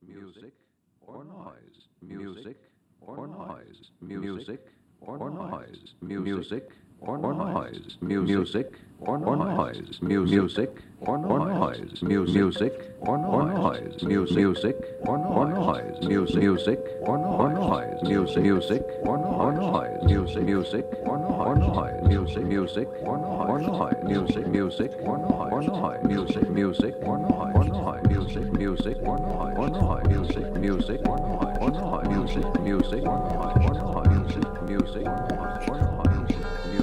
music or noise, music or noise, music or noise, music or noise, music or noise, music or noise, music or noise, music or noise, music or noise, music or noise, music or noise, music or noise, music or noise, music or noise, music or noise, music or noise, music or noise, music or noise, music or noise, music or noise.